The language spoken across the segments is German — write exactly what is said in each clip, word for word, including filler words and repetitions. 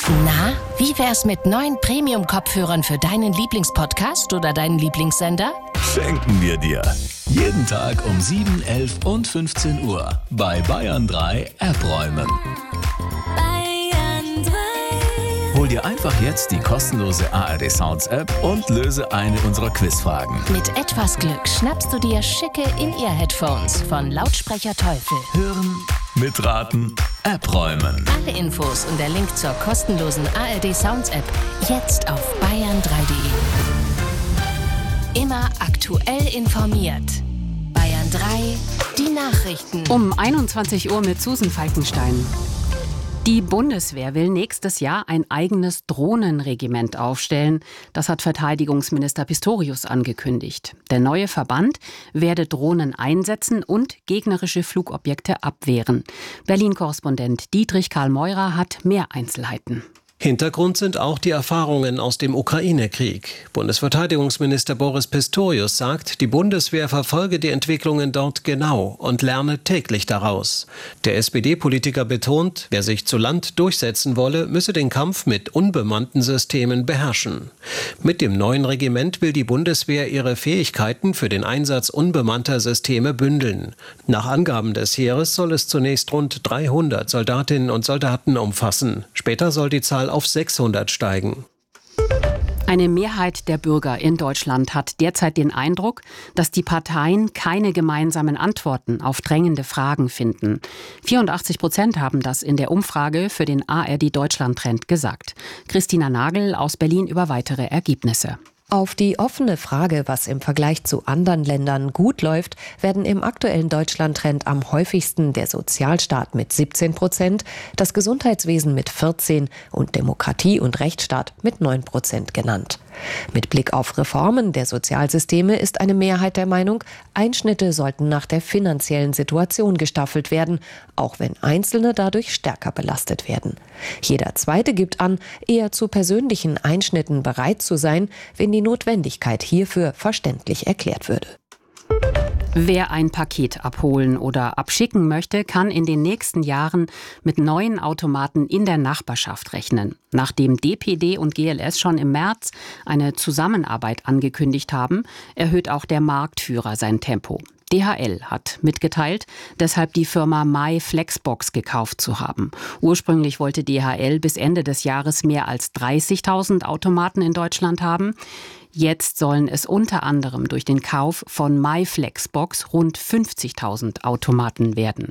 Na, wie wär's mit neuen Premium-Kopfhörern für deinen Lieblingspodcast oder deinen Lieblingssender? Schenken wir dir. Jeden Tag um sieben, elf und fünfzehn Uhr bei Bayern drei App-Räumen. Bayern drei. Hol dir einfach jetzt die kostenlose A R D Sounds App und löse eine unserer Quizfragen. Mit etwas Glück schnappst du dir schicke In-Ear-Headphones von Lautsprecher Teufel. Hören, mitraten, App-Räumen. Alle Infos und der Link zur kostenlosen A R D Sounds App jetzt auf bayern drei punkt de. Immer aktuell informiert. Bayern drei, die Nachrichten. Um einundzwanzig Uhr mit Susan Falkenstein. Die Bundeswehr will nächstes Jahr ein eigenes Drohnenregiment aufstellen. Das hat Verteidigungsminister Pistorius angekündigt. Der neue Verband werde Drohnen einsetzen und gegnerische Flugobjekte abwehren. Berlin-Korrespondent Dietrich Karl Meurer hat mehr Einzelheiten. Hintergrund sind auch die Erfahrungen aus dem Ukraine-Krieg. Bundesverteidigungsminister Boris Pistorius sagt, die Bundeswehr verfolge die Entwicklungen dort genau und lerne täglich daraus. Der S P D-Politiker betont, wer sich zu Land durchsetzen wolle, müsse den Kampf mit unbemannten Systemen beherrschen. Mit dem neuen Regiment will die Bundeswehr ihre Fähigkeiten für den Einsatz unbemannter Systeme bündeln. Nach Angaben des Heeres soll es zunächst rund dreihundert Soldatinnen und Soldaten umfassen. Später soll die Zahl auf sechshundert steigen. Eine Mehrheit der Bürger in Deutschland hat derzeit den Eindruck, dass die Parteien keine gemeinsamen Antworten auf drängende Fragen finden. vierundachtzig Prozent haben das in der Umfrage für den A R D Deutschland-Trend gesagt. Christina Nagel aus Berlin über weitere Ergebnisse. Auf die offene Frage, was im Vergleich zu anderen Ländern gut läuft, werden im aktuellen Deutschland-Trend am häufigsten der Sozialstaat mit siebzehn Prozent, das Gesundheitswesen mit vierzehn und Demokratie und Rechtsstaat mit neun Prozent genannt. Mit Blick auf Reformen der Sozialsysteme ist eine Mehrheit der Meinung, Einschnitte sollten nach der finanziellen Situation gestaffelt werden, auch wenn Einzelne dadurch stärker belastet werden. Jeder Zweite gibt an, eher zu persönlichen Einschnitten bereit zu sein, wenn die Notwendigkeit hierfür verständlich erklärt würde. Wer ein Paket abholen oder abschicken möchte, kann in den nächsten Jahren mit neuen Automaten in der Nachbarschaft rechnen. Nachdem D P D und G L S schon im März eine Zusammenarbeit angekündigt haben, erhöht auch der Marktführer sein Tempo. D H L hat mitgeteilt, deshalb die Firma MyFlexbox gekauft zu haben. Ursprünglich wollte D H L bis Ende des Jahres mehr als dreißigtausend Automaten in Deutschland haben. Jetzt sollen es unter anderem durch den Kauf von MyFlexbox rund fünfzigtausend Automaten werden.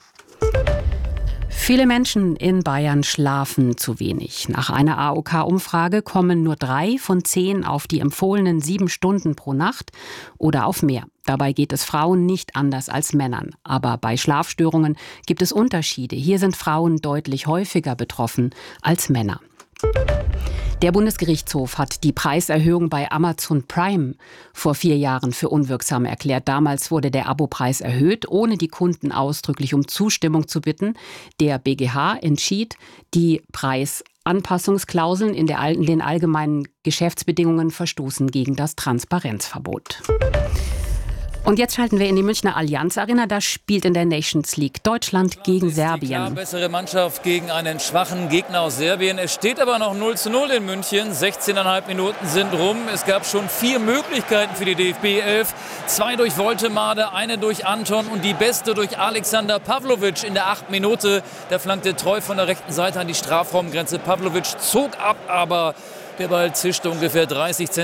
Viele Menschen in Bayern schlafen zu wenig. Nach einer A O K-Umfrage kommen nur drei von zehn auf die empfohlenen sieben Stunden pro Nacht oder auf mehr. Dabei geht es Frauen nicht anders als Männern. Aber bei Schlafstörungen gibt es Unterschiede. Hier sind Frauen deutlich häufiger betroffen als Männer. Der Bundesgerichtshof hat die Preiserhöhung bei Amazon Prime vor vier Jahren für unwirksam erklärt. Damals wurde der Abopreis erhöht, ohne die Kunden ausdrücklich um Zustimmung zu bitten. Der B G H entschied, die Preisanpassungsklauseln in, der, in den allgemeinen Geschäftsbedingungen verstoßen gegen das Transparenzverbot. Und jetzt schalten wir in die Münchner Allianz Arena. Da spielt in der Nations League Deutschland gegen Serbien. Die klar bessere Mannschaft gegen einen schwachen Gegner aus Serbien. Es steht aber noch null zu null in München. sechzehneinhalb Minuten sind rum. Es gab schon vier Möglichkeiten für die D F B elf. Zwei durch Woltemade, eine durch Anton und die beste durch Alexander Pavlovic in der achten Minute. Der flankte treu von der rechten Seite an die Strafraumgrenze. Pavlovic zog ab, aber der Ball zischte ungefähr dreißig Zentimeter